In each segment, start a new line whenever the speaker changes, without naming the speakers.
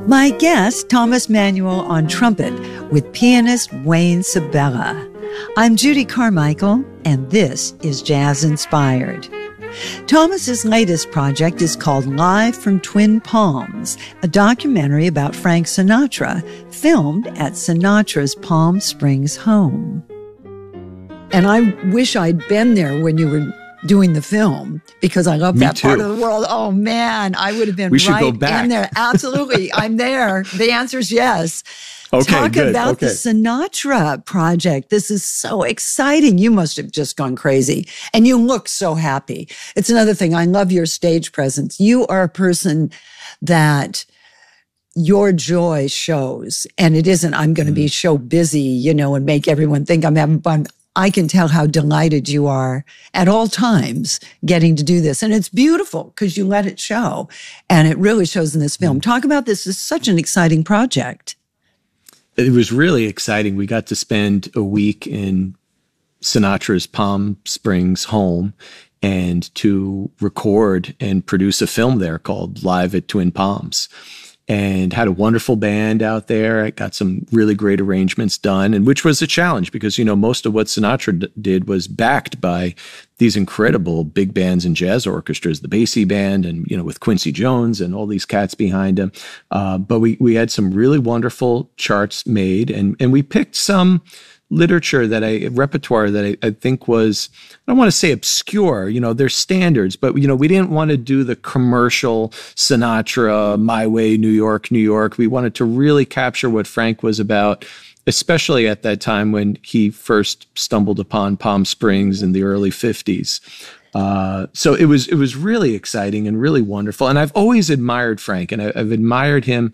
My guest, Thomas Manuel on trumpet with pianist Wayne Sabella. I'm Judy Carmichael, and this is Jazz Inspired. Thomas's latest project is called Live from Twin Palms, a documentary about Frank Sinatra, filmed at Sinatra's Palm Springs home. And I wish I'd been there when you were doing the film, because I love that part of the world. Oh man, I would have been right in there. Absolutely. I'm there. The answer is yes.
Okay,
Talk
good.
about the Sinatra project. This is so exciting. You must have just gone crazy. And you look so happy. It's another thing. I love your stage presence. You are a person that your joy shows. And it isn't, I'm going to be so busy, and make everyone think I'm having fun. I can tell how delighted you are at all times getting to do this. And it's beautiful because you let it show. And it really shows in this film. Talk about this. This is such an exciting project.
It was really exciting. We got to spend a week in Sinatra's Palm Springs home and to record and produce a film there called Live at Twin Palms. And had a wonderful band out there. I got some really great arrangements done, and which was a challenge because, most of what Sinatra did was backed by these incredible big bands and jazz orchestras, the Basie Band and, with Quincy Jones and all these cats behind him. But we had some really wonderful charts made, and we picked some literature repertoire that I think was, I don't want to say obscure, there's standards, but, we didn't want to do the commercial Sinatra, My Way, New York, New York. We wanted to really capture what Frank was about, especially at that time when he first stumbled upon Palm Springs in the early 50s. So it was really exciting and really wonderful. And I've always admired Frank, and I've admired him.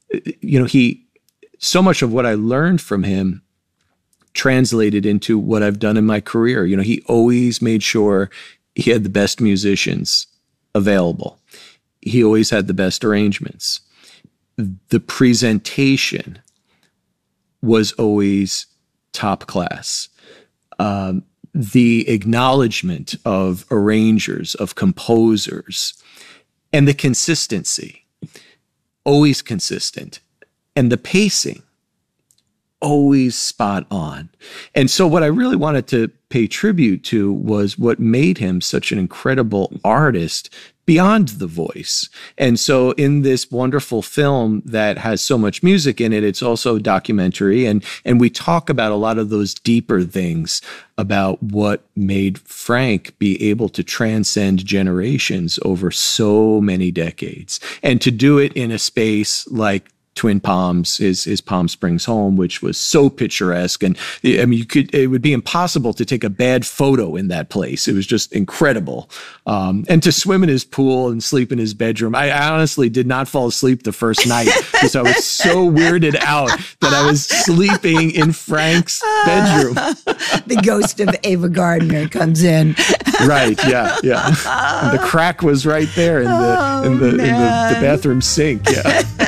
So much of what I learned from him translated into what I've done in my career. He always made sure he had the best musicians available. He always had the best arrangements. The presentation was always top class. The acknowledgement of arrangers, of composers, and the consistency, always consistent. And the pacing, always spot on. And so what I really wanted to pay tribute to was what made him such an incredible artist beyond the voice. And so in this wonderful film that has so much music in it, it's also a documentary. And we talk about a lot of those deeper things about what made Frank be able to transcend generations over so many decades. And to do it in a space like Twin Palms, his Palm Springs home, which was so picturesque. And it would be impossible to take a bad photo in that place. It was just incredible. And to swim in his pool and sleep in his bedroom. I honestly did not fall asleep the first night because I was so weirded out that I was sleeping in Frank's bedroom.
The ghost of Ava Gardner comes in.
Right. Yeah. And the crack was right there in the bathroom sink. Yeah.